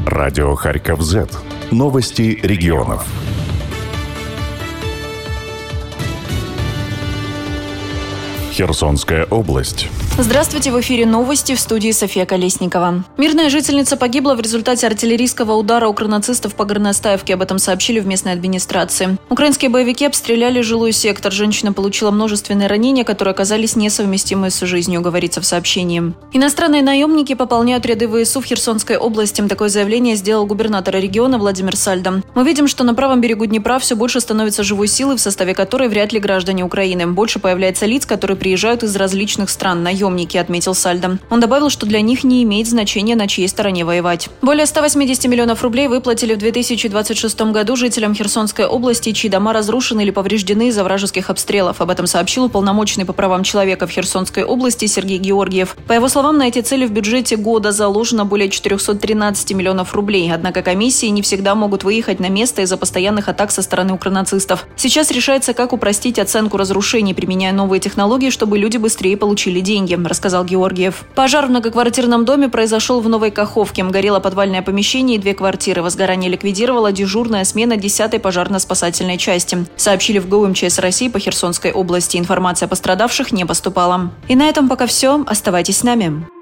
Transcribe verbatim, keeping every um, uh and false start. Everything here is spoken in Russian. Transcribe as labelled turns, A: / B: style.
A: Радио Харьков Зет. Новости регионов. Херсонская область.
B: Здравствуйте, в эфире новости, в студии София Колесникова. Мирная жительница погибла в результате артиллерийского удара укрнацистов по Горностаевке. Об этом сообщили в местной администрации. Украинские боевики обстреляли жилой сектор. Женщина получила множественные ранения, которые оказались несовместимы с жизнью, говорится в сообщении. Иностранные наемники пополняют ряды ВСУ в Херсонской области. Такое заявление сделал губернатор региона Владимир Сальдо. Мы видим, что на правом берегу Днепра все больше становится живой силы, в составе которой вряд ли граждане Украины. Больше появляется лиц, которые приезжают из различных стран, наемники, отметил Сальдо. Он добавил, что для них не имеет значения, на чьей стороне воевать. Более ста восьмидесяти миллионов рублей выплатили в две тысячи двадцать шестом году жителям Херсонской области, чьи дома разрушены или повреждены из-за вражеских обстрелов. Об этом сообщил уполномоченный по правам человека в Херсонской области Сергей Георгиев. По его словам, на эти цели в бюджете года заложено более четырехсот тринадцати миллионов рублей. Однако комиссии не всегда могут выехать на место из-за постоянных атак со стороны укрнацистов. Сейчас решается, как упростить оценку разрушений, применяя новые технологии, чтобы люди быстрее получили деньги, рассказал Георгиев. Пожар в многоквартирном доме произошел в Новой Каховке. Горело подвальное помещение и две квартиры. Возгорание ликвидировала дежурная смена десятой пожарно-спасательной части. Сообщили в ГУ МЧС России по Херсонской области. Информация о пострадавших не поступала. И на этом пока все. Оставайтесь с нами.